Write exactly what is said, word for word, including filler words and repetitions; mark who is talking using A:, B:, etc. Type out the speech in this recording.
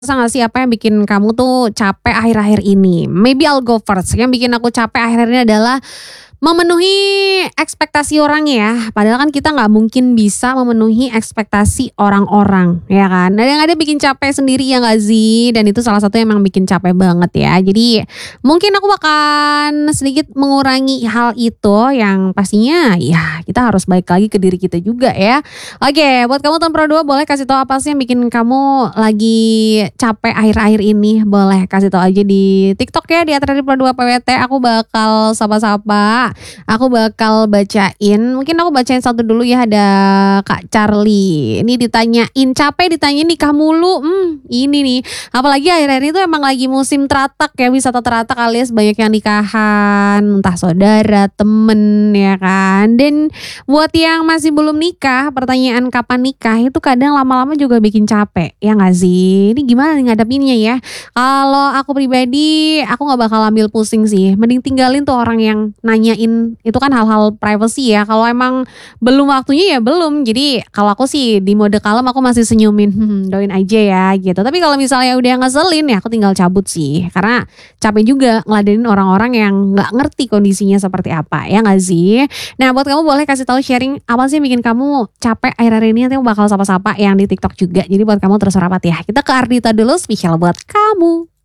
A: Rasa nggak sih apa yang bikin kamu tuh capek akhir-akhir ini? Maybe I'll go first. Yang bikin aku capek akhir-akhir ini adalah memenuhi ekspektasi orang ya. Padahal kan kita nggak mungkin bisa memenuhi ekspektasi orang-orang, ya kan? Nah, yang ada bikin capek sendiri ya nggak sih? Dan itu salah satu yang emang bikin capek banget ya. Jadi mungkin aku akan sedikit mengurangi hal itu yang pastinya ya kita harus balik lagi ke diri kita juga ya. Oke, buat kamu tahun Pro dua boleh kasih tahu apa sih yang bikin kamu lagi capek akhir-akhir ini? Boleh kasih tahu aja di TikTok ya di at radio pro dua P W T. Aku bakal sapa-sapa. Aku bakal bacain. Mungkin aku bacain satu dulu ya. Ada Kak Charlie. Ini ditanyain capek, ditanya nikah mulu. Hmm, ini nih. Apalagi akhir-akhir ini tuh emang lagi musim teratak ya, wisata teratak alias banyak yang nikahan, entah saudara, temen ya kan. Dan buat yang masih belum nikah, pertanyaan kapan nikah itu kadang lama-lama juga bikin capek. Ya gak sih? Ini gimana nih ngadepinnya ya? Kalau aku pribadi, aku gak bakal ambil pusing sih. Mending tinggalin tuh orang yang nanyain. Itu kan hal-hal privacy ya. Kalau emang belum waktunya ya belum. Jadi kalau aku sih di mode kalem aku masih senyumin, hmm, doain aja ya gitu. Tapi kalau misalnya udah ngeselin ya aku tinggal cabut sih. Karena capek juga ngeladenin orang-orang yang nggak ngerti kondisinya seperti apa, ya nggak sih? Nah, buat kamu boleh kasih tahu sharing apa sih yang bikin kamu capek akhir-akhir ini. Nanti aku bakal sapa-sapa yang di TikTok juga. Jadi buat kamu terus rapat ya. Kita ke Ardita dulu, spesial buat kamu.